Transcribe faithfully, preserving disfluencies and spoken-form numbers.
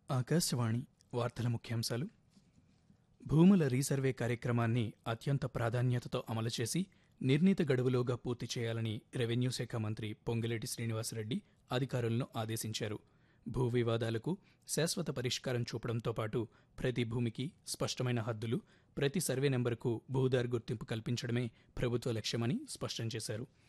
ఆకాశవాణి వార్తల ముఖ్యాంశాలు. భూముల రీసర్వే కార్యక్రమాన్ని అత్యంత ప్రాధాన్యతతో అమలు చేసి నిర్ణీత గడువులోగా పూర్తి చేయాలని రెవెన్యూ శాఖ మంత్రి పొంగులేటి శ్రీనివాసరెడ్డి అధికారులను ఆదేశించారు. భూ వివాదాలకు శాశ్వత పరిష్కారం చూపడంతో పాటు ప్రతి భూమికి స్పష్టమైన హద్దులు, ప్రతి సర్వే నెంబరుకు భూదారు గుర్తింపు కల్పించడమే ప్రభుత్వ లక్ష్యమని స్పష్టం చేశారు.